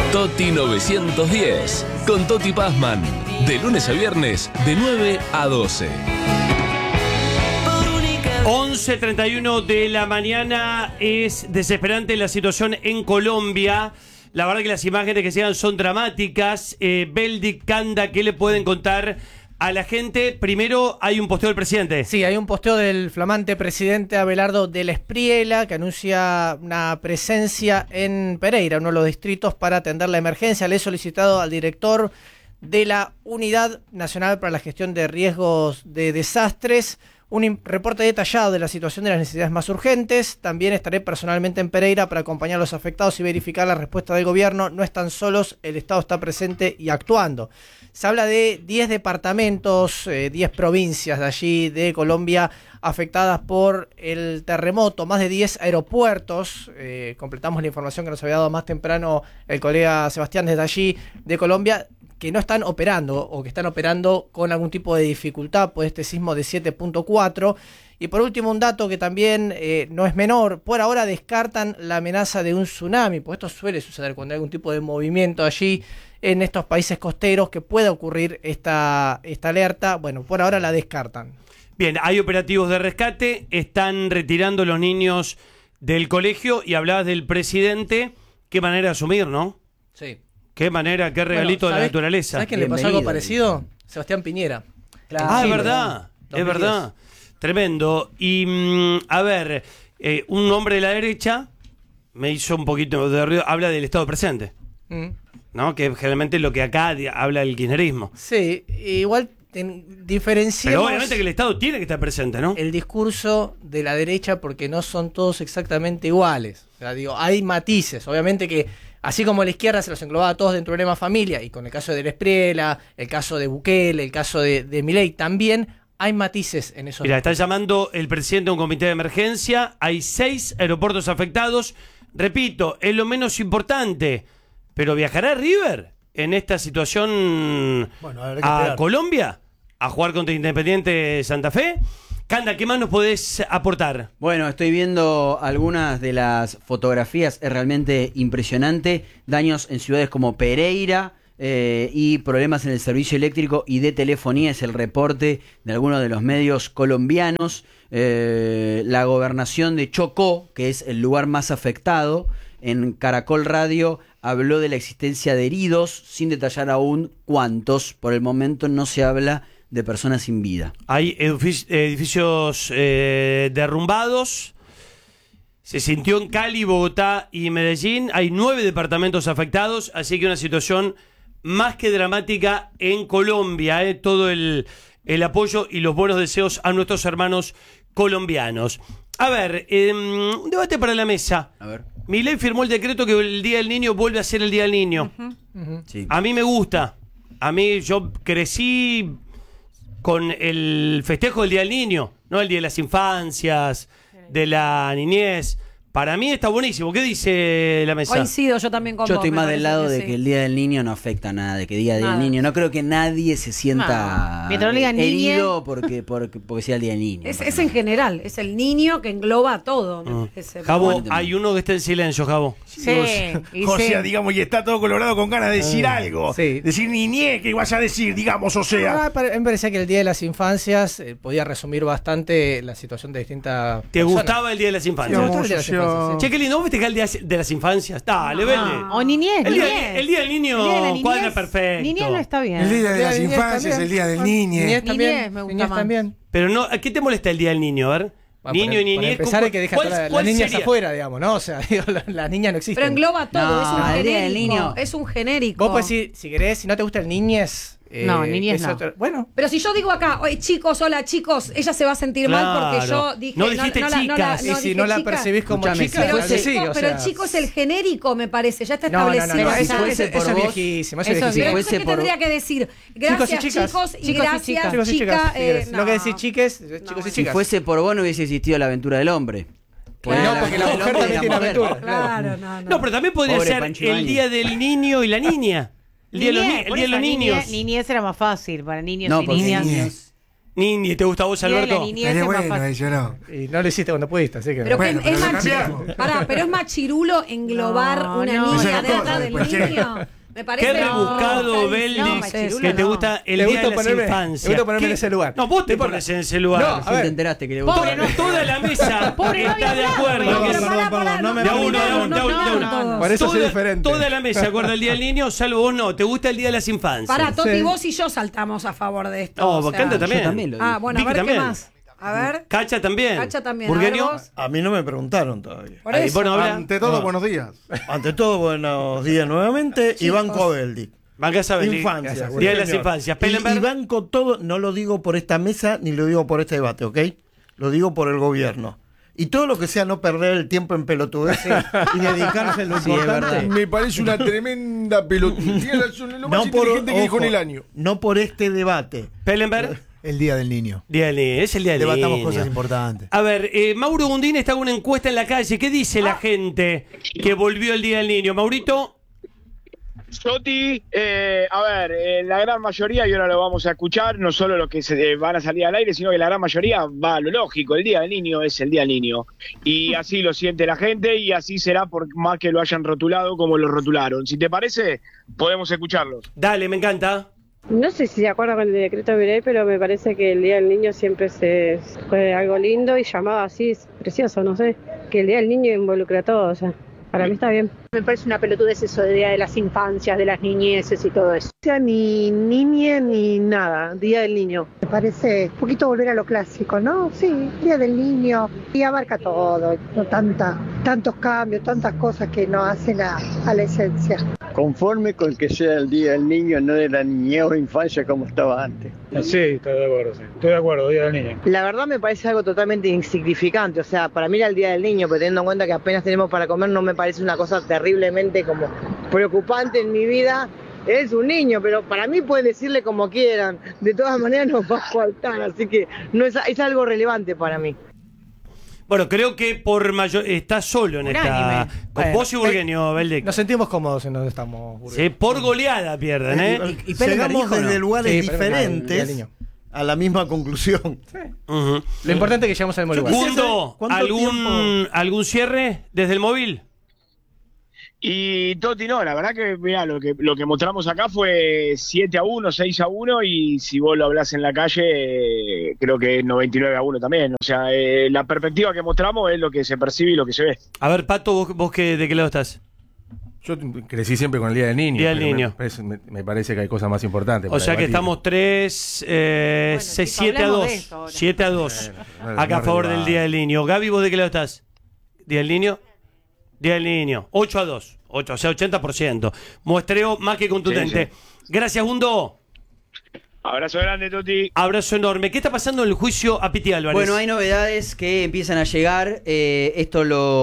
Toti 910, con Toti Pazman, de lunes a viernes, de 9 a 12. 11:31 de la mañana. Es desesperante la situación en Colombia. La verdad que las imágenes que llegan son dramáticas. Beldi, Canda, ¿qué le pueden contar a la gente? Primero, hay un posteo del presidente. Sí, hay un posteo del flamante presidente Abelardo del Espriella que anuncia una presencia en Pereira, uno de los distritos, para atender la emergencia. Le he solicitado al director de la Unidad Nacional para la Gestión de Riesgos de Desastres un reporte detallado de la situación de las necesidades más urgentes. También estaré personalmente en Pereira para acompañar a los afectados y verificar la respuesta del gobierno. No están solos, el Estado está presente y actuando. Se habla de 10 departamentos, 10 provincias de allí, de Colombia, afectadas por el terremoto, más de 10 aeropuertos. Completamos la información que nos había dado más temprano el colega Sebastián desde allí, de Colombia, que no están operando o que están operando con algún tipo de dificultad por este sismo de 7.4. Y por último, un dato que también no es menor: por ahora descartan la amenaza de un tsunami, pues esto suele suceder cuando hay algún tipo de movimiento allí en estos países costeros, que pueda ocurrir esta alerta. Bueno, por ahora la descartan. Bien, hay operativos de rescate, están retirando los niños del colegio y hablabas del presidente. Qué manera de asumir, ¿no? Sí. Qué manera, qué regalito de la naturaleza. ¿Sabes quién le pasó algo parecido? Sebastián Piñera. Claro. Es verdad, 2010. Es verdad. Tremendo. Y, a ver, un hombre de la derecha me hizo un poquito de ruido, habla del estado presente, ¿no? Que generalmente es lo que acá habla el kirchnerismo. Sí, igual diferenciamos. Pero obviamente que el Estado tiene que estar presente, ¿no? El discurso de la derecha, porque no son todos exactamente iguales. O sea, digo, hay matices. Obviamente que así como la izquierda se los englobaba a todos dentro de una familia, y con el caso de Del Espriella, el caso de Bukele, el caso de Milei, también hay matices en esos. Mira, está llamando el presidente a un comité de emergencia. Hay 6 aeropuertos afectados. Repito, es lo menos importante. Pero ¿viajará River en esta situación a Colombia a jugar contra Independiente Santa Fe? Canda, ¿qué más nos podés aportar? Bueno, estoy viendo algunas de las fotografías, es realmente impresionante. Daños en ciudades como Pereira y problemas en el servicio eléctrico y de telefonía, es el reporte de algunos de los medios colombianos. La gobernación de Chocó, que es el lugar más afectado, en Caracol Radio habló de la existencia de heridos, sin detallar aún cuántos. Por el momento no se habla de personas sin vida. Hay edificios derrumbados. Se sintió en Cali, Bogotá y Medellín. Hay 9 departamentos afectados, así que una situación más que dramática en Colombia. Todo el apoyo y los buenos deseos a nuestros hermanos colombianos. A ver, un debate para la mesa. A ver. Milei firmó el decreto que el Día del Niño vuelve a ser el Día del Niño. Sí. A mí me gusta. Yo crecí con el festejo del Día del Niño, no el Día de las Infancias, de la niñez. Para mí está buenísimo. ¿Qué dice la mesa? Coincido, yo también con Yo vos, estoy más del lado de sí. que el Día del Niño no afecta a nada, de que Día del Niño. No creo que nadie se sienta Mientras no digan herido porque sea el Día del Niño. Es en general, es el niño que engloba todo. Javo, hay uno que está en silencio, Javo. Sí, O sea, digamos, y está todo colorado con ganas de decir algo. Sí. Decir niñez, que vaya a decir, digamos, o sea. Me parecía que el Día de las Infancias podía resumir bastante la situación de distintas ¿Te personas. gustaba el Día de las Infancias? Me gustaba el Día de las Infancias, sí. Che, qué lindo. ¿Vos festejás el Día de las Infancias? Dale, vele. O niñez. El Día del Niño cuadra perfecto. Niñez no está bien. El Día de las niñez Infancias, también. el Día del Niño. Niñez también. Niñez me gusta Niñez más. también. Pero no, ¿a qué te molesta el Día del Niño? A ver. Bueno, Niño y para niñez. empezar hay que dejar las niñas sería? afuera, digamos, ¿no? O sea, digo, las niñas no existen. Pero engloba todo, No, es un el Día del genérico. Niño. Es un genérico. Vos podés decir, si querés, si no te gusta el niñez. No, niñez no. Bueno. Pero si yo digo acá, oye, chicos, hola chicos, ella se va a sentir mal porque yo dije. No dijiste chicas. Y si dije no la chica. percibís como Escuchame, chica, Pero, entonces chico, sí, o pero sea. el chico es el genérico, me parece, ya está No, establecido. Si eso fuese es por vos, viejísimo. Eso es Eso, viejísimo. pero fuese entonces, ¿qué por- tendría que decir? Gracias, chicos, y gracias, Chicos y chicas, si querés. no. Lo que decís chiques, chicos y Si chicas. fuese por vos no hubiese existido la aventura del hombre. Claro. No, porque la mujer también tiene aventura. Claro, no. No, pero también podría Pobre ser Pancho el Ibáñez. Día del Niño y la niña. El Día de los, Niñez, el por día de eso, los niños. Niñez era más fácil para niños No, y porque niñas. niñez. Nini, ¿te gusta a vos, Día de la Alberto? niñez Es es más bueno, fácil. yo no. Y no lo hiciste cuando pudiste, así que. Pero, Bueno, que es pero lo más cambiamos. pero es más chirulo englobar No, una no. niña Eso no dentro corta, del después, che. niño. Me parece Qué rebuscado, carísimo. Beldi, No, Machirulo que te no. gusta el Le día gusta de las ponerme- infancias. le gusta ponerme ¿Qué? en ese lugar. No, vos te No importa. pones en ese lugar. No, a Recién ver. te enteraste que le Pobre, gusta. Toda la mesa Pobre, no está había de hablado, acuerdo. pero que- pará, no me De a uno, de a uno, de a uno, de a uno. todos. Por eso soy Toda- diferente. Toda la mesa acuerda el día del niño, salvo vos no. ¿Te gusta el día de las infancias? Pará, Toti, Sí. vos y yo saltamos a favor de esto. No, o vos sea. Canta también. Yo también lo digo. Ah, bueno, a Vicky ver qué también. más. A ver. Cacha también. Cacha también. Burgueño. A ver vos. A mí no me preguntaron todavía. Por Ahí, eso. bueno, habla. Ante todo, No. buenos días. Ante todo, buenos días nuevamente. Chicos. Iván Coveldi. Bancás a Beldi. Infancia. Día de las señor. infancias. Y Pellenberg. banco todo, no lo digo por esta mesa ni lo digo por este debate, ¿ok? Lo digo por el gobierno. Y todo lo que sea no perder el tiempo en pelotudeces y dedicarse a lo Sí, es importante. verdad. Me parece una tremenda pelota. Lo más inteligente que dijo en el año. no por este debate. Pellenberg. El día del niño. Día del niño. Es el día del Debatamos niño. cosas importantes. A ver, Mauro Gundín está con una encuesta en la calle. ¿Qué dice la gente que volvió el día del niño? Maurito. Toti, a ver, la gran mayoría, y ahora lo vamos a escuchar, no solo los que van a salir al aire, sino que la gran mayoría va a lo lógico, el Día del Niño es el Día del Niño. Y así lo siente la gente y así será por más que lo hayan rotulado como lo rotularon. Si te parece, podemos escucharlos. Dale, me encanta. No sé si de acuerdo con el decreto de Virey, pero me parece que el Día del Niño siempre fue algo lindo y llamado así, es precioso, no sé. Que el Día del Niño involucra a todo, o sea, para mí está bien. Me parece una pelotudez eso de Día de las Infancias, de las niñeces y todo eso. Ni niñe ni nada, Día del Niño. Me parece un poquito volver a lo clásico, ¿no? Sí, Día del Niño, y abarca todo, no tantos cambios, tantas cosas que no hacen a la esencia. Conforme con que sea el Día del Niño, no de la niñez o infancia como estaba antes. Sí, estoy de acuerdo, sí. Estoy de acuerdo, Día del Niño. La verdad me parece algo totalmente insignificante, o sea, para mí era el Día del Niño, pero teniendo en cuenta que apenas tenemos para comer, no me parece una cosa terriblemente como preocupante en mi vida. Es un niño, pero para mí pueden decirle como quieran, de todas maneras nos va a faltar, así que no es algo relevante para mí. Bueno, creo que por mayor está solo en esta. Unánime. Con Bueno, vos y Burgueño, Beldic. Nos sentimos cómodos en donde estamos. Sí, por goleada pierden, ¿eh? Y Pellenberg Llegamos dijo, ¿no? desde lugares Sí, pero el día del diferentes niño. a la misma conclusión. Ujú. Lo importante es que llegamos al mismo lugar. Gundo, ¿Cuánto ¿algún cierre desde el móvil? Y Toti, no, la verdad que, mirá, lo que mostramos acá fue 7-1, 6-1, y si vos lo hablás en la calle, creo que es 99-1 también. O sea, la perspectiva que mostramos es lo que se percibe y lo que se ve. A ver, Pato, ¿vos de qué lado estás? Yo crecí siempre con el Día del Niño. Día del pero Niño. Me parece que hay cosas más importantes. O para sea que debatir. estamos 6, 7 a hablemos 2. de esto ahora. 7 a 2. Bueno, Acá a no favor relevante. del Día del Niño. Gaby, ¿vos de qué lado estás? ¿Día del Niño? Día del Niño. 8 a 2. 8, o sea, 80%. Muestreo más que contundente. Gracias, Gundo. Abrazo grande, Toti. Abrazo enorme. ¿Qué está pasando en el juicio a Piti Álvarez? Bueno, hay novedades que empiezan a llegar. Esto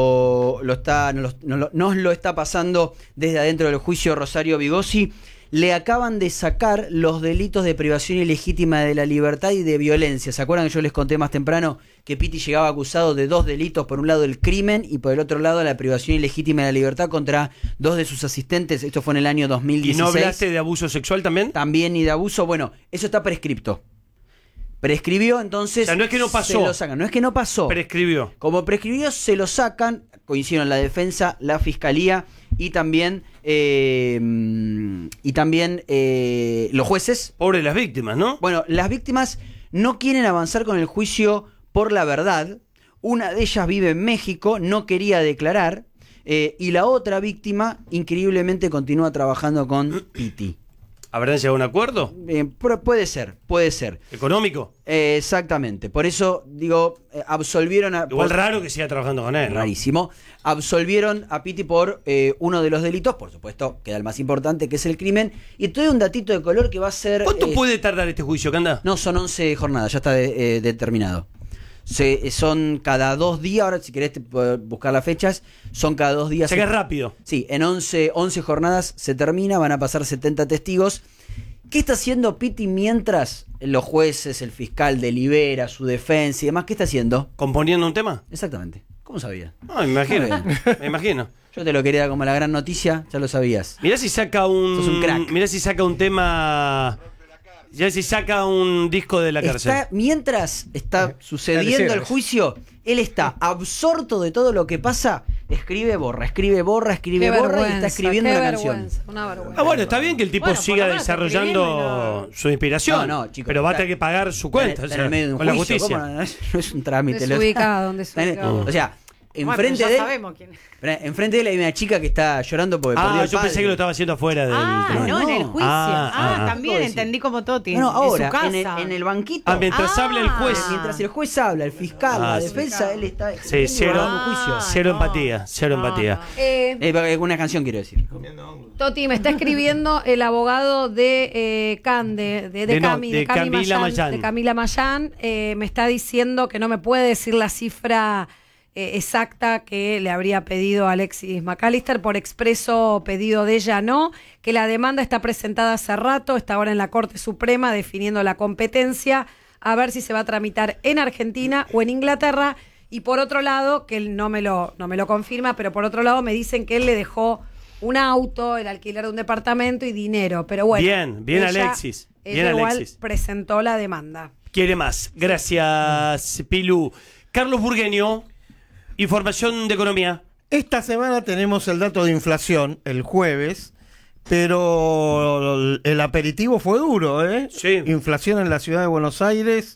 nos lo está pasando desde adentro del juicio Rosario Bigosi. Le acaban de sacar los delitos de privación ilegítima de la libertad y de violencia. ¿Se acuerdan que yo les conté más temprano que Piti llegaba acusado de 2 delitos? Por un lado el crimen y por el otro lado la privación ilegítima de la libertad contra 2 de sus asistentes. Esto fue en el año 2016. ¿Y no hablaste de abuso sexual también? También y de abuso. Bueno, eso está prescripto. Prescribió, entonces... O sea, no es que no pasó. Se lo sacan. No es que no pasó. Prescribió. Como prescribió, se lo sacan. Coincidieron la defensa, la fiscalía y también los jueces. Pobre las víctimas, ¿no? Bueno, las víctimas no quieren avanzar con el juicio por la verdad. Una de ellas vive en México, no quería declarar. Y la otra víctima, increíblemente, continúa trabajando con Piti. ¿Habrán llegado a un acuerdo? Puede ser. ¿Económico? Exactamente. Por eso, digo, absolvieron a... Igual raro que siga trabajando con él, ¿no? Rarísimo. Absolvieron a Piti por uno de los delitos, por supuesto, queda el más importante, que es el crimen. Y te doy un datito de color que va a ser... ¿Cuánto puede tardar este juicio, Canda? No, son 11 jornadas, ya está determinado. Son cada 2 días, ahora si querés buscar las fechas, son cada 2 días. O sea que es rápido. Sí, en 11 jornadas se termina, van a pasar 70 testigos. ¿Qué está haciendo Piti mientras los jueces, el fiscal delibera, su defensa y demás? ¿Qué está haciendo? ¿Componiendo un tema? Exactamente. ¿Cómo sabía? No, me imagino. Muy bien. Me imagino. Yo te lo quería dar como la gran noticia, ya lo sabías. Mirá si saca un. Sos un crack. Mirá si saca un tema Jesse saca un disco de la cárcel. Mientras está sucediendo el juicio, él está absorto de todo lo que pasa. Escribe, borra, escribe, borra, escribe, borra y está escribiendo la canción. Una vergüenza. Bueno, está bien que el tipo siga desarrollando su inspiración. No, chicos, pero va a tener que pagar su cuenta. Está en el medio de un con la juicio, justicia. ¿cómo no? No es un trámite. Desubicado, O sea, enfrente de él. sabemos quién. Enfrente de él hay una chica que está llorando porque perdió el Yo padre. pensé que lo estaba haciendo afuera del. No, en el juicio. También También entendí como Toti. No, ahora, en su casa. en el banquito. Mientras habla el juez. Mientras el juez habla, el fiscal, la defensa, él está. Sí, cero juicio. empatía. Cero empatía. Una canción quiero decir. Toti, me está escribiendo el abogado de Camila Mayán. Me está diciendo que no me puede decir la cifra exacta que le habría pedido a Alexis McAllister, por expreso pedido de ella no, que la demanda está presentada hace rato, está ahora en la Corte Suprema definiendo la competencia, a ver si se va a tramitar en Argentina o en Inglaterra. Y por otro lado, que él no me lo confirma, pero por otro lado me dicen que él le dejó un auto, el alquiler de un departamento y dinero. Pero bueno, bien Alexis. Ella igual presentó la demanda. Quiere más. Gracias, Pilu. Carlos Burgueño, información de economía. Esta semana tenemos el dato de inflación, el jueves, pero el aperitivo fue duro, ¿eh? Sí. Inflación en la ciudad de Buenos Aires,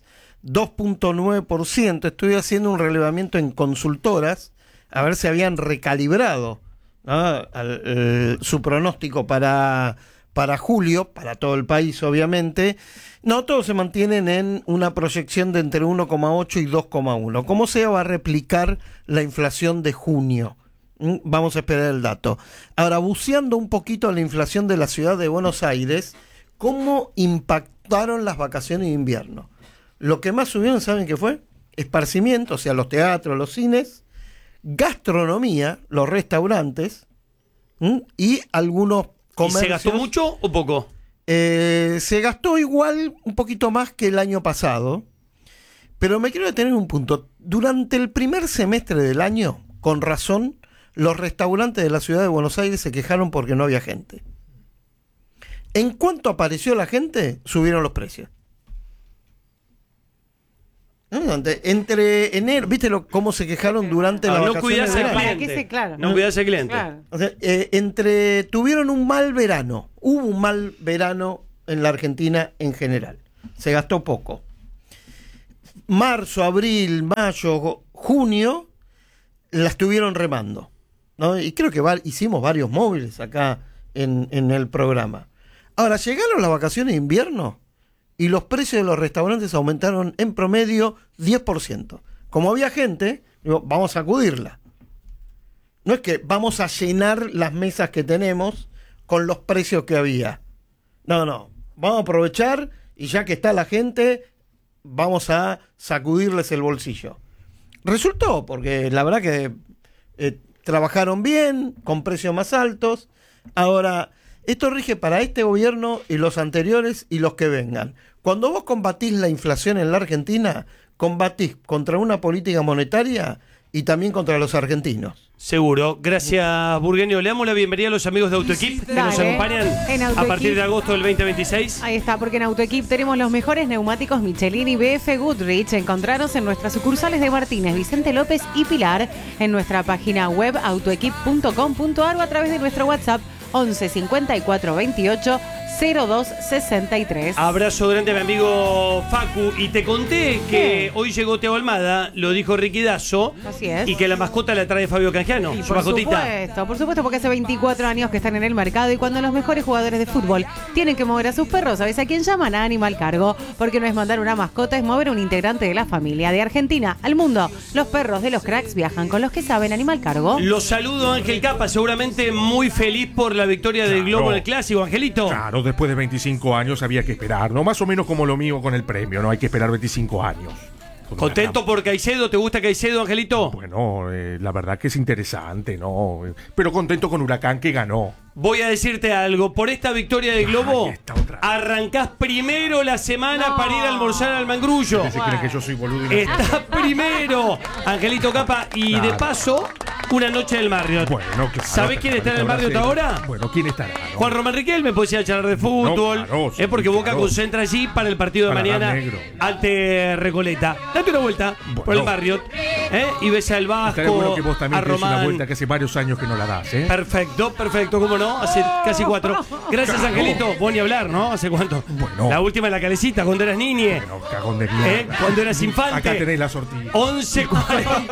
2.9%. Estuve haciendo un relevamiento en consultoras a ver si habían recalibrado, ¿no? Su pronóstico para julio, para todo el país obviamente. No, todos se mantienen en una proyección de entre 1,8 y 2,1. ¿Cómo se va a replicar la inflación de junio? Vamos a esperar el dato. Ahora, buceando un poquito la inflación de la ciudad de Buenos Aires, ¿cómo impactaron las vacaciones de invierno? Lo que más subieron, ¿saben qué fue? Esparcimiento, o sea, los teatros, los cines, gastronomía, los restaurantes, y algunos comercios. ¿Y se gastó mucho o poco? Se gastó igual, un poquito más que el año pasado, pero me quiero detener un punto. Durante el primer semestre del año, con razón, los restaurantes de la ciudad de Buenos Aires se quejaron porque no había gente. En cuanto apareció la gente, subieron los precios. Entre enero, ¿viste cómo se quejaron durante la vacaciones de verano? No cuidas al cliente. O sea, tuvieron un mal verano. Hubo un mal verano en la Argentina en general. Se gastó poco. Marzo, abril, mayo, junio la estuvieron remando, ¿no? Y creo que hicimos varios móviles acá en el programa. Ahora, llegaron las vacaciones de invierno y los precios de los restaurantes aumentaron en promedio 10%. Como había gente, digo, vamos a acudirla. No es que vamos a llenar las mesas que tenemos con los precios que había. No. Vamos a aprovechar y ya que está la gente, vamos a sacudirles el bolsillo. Resultó, porque la verdad que trabajaron bien, con precios más altos. Ahora, esto rige para este gobierno y los anteriores y los que vengan. Cuando vos combatís la inflación en la Argentina, combatís contra una política monetaria y también contra los argentinos. Seguro. Gracias, Burgueño. Le damos la bienvenida a los amigos de AutoEquip que nos acompañan a partir de agosto del 2026. Ahí está, porque en AutoEquip tenemos los mejores neumáticos Michelin y BF Goodrich. Encontraros en nuestras sucursales de Martínez, Vicente López y Pilar, en nuestra página web autoequip.com.ar o a través de nuestro WhatsApp 11 54 28 02 63. Abrazo grande a mi amigo Facu. Y te conté que hoy llegó Teo Almada, lo dijo Ricky Dazo. Así es. Y que la mascota la trae Fabio Canjiano, Sí, su mascotita. por supuesto, porque hace 24 años que están en el mercado y cuando los mejores jugadores de fútbol tienen que mover a sus perros, ¿sabes a quién llaman? A Animal Cargo, porque no es mandar una mascota, es mover un integrante de la familia. De Argentina al mundo, los perros de los cracks viajan con los que saben. Animal Cargo. Los saludo, Ángel Capa, seguramente muy feliz por la victoria del Globo en el Clásico, Angelito. Claro, después de 25 años había que esperar, ¿no? Más o menos como lo mío con el premio, ¿no? Hay que esperar 25 años. ¿Contento por Caicedo? ¿Te gusta Caicedo, Angelito? Bueno, la verdad que es interesante, ¿no? Pero contento con Huracán que ganó. Voy a decirte algo, por esta victoria del Globo, arrancás primero la semana para ir a almorzar al Mangrullo. Se creen que yo soy boludo. Estás primero, Angelito Capa, y de paso, una noche del Marriott. Bueno, claro. ¿Sabés quién está en el Marriott ahora? Bueno, ¿quién estará? ¿No? Juan Román Riquelme, pues ir a charlar de fútbol. No, claro, Es porque Boca claro. concentra allí para el partido de Paladar mañana negro. ante Recoleta. Date una vuelta por el Marriott, y ves al Estaría bueno Vasco, que vos a también te des una Román. vuelta que hace varios años que no la das, ¿eh? Perfecto, cómo no, hace casi 4. Gracias, Claro. Angelito. Vos ni hablar, ¿no? ¿Hace cuánto? Bueno. La última en la calecita, cuando eras niñe. Cagón de mierda. Cuando eras infante. Acá tenés la sortilla. 11:40.